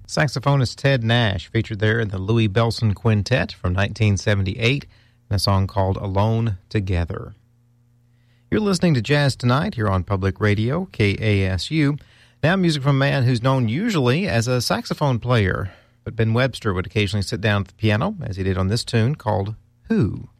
Saxophonist Ted Nash featured there in the Louis Bellson Quintet from 1978 in a song called Alone Together. You're listening to Jazz Tonight here on Public Radio, KASU. Now music from a man who's known usually as a saxophone player, but Ben Webster would occasionally sit down at the piano, as he did on this tune called Who?